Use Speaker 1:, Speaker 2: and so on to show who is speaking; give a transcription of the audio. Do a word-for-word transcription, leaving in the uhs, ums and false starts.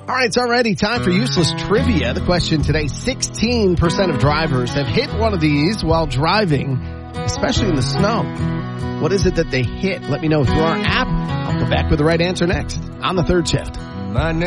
Speaker 1: All right, it's already time for useless trivia. The question today, sixteen percent of drivers have hit one of these while driving, especially in the snow. What is it that they hit? Let me know through our app. I'll come back with the right answer next on the third shift.
Speaker 2: My name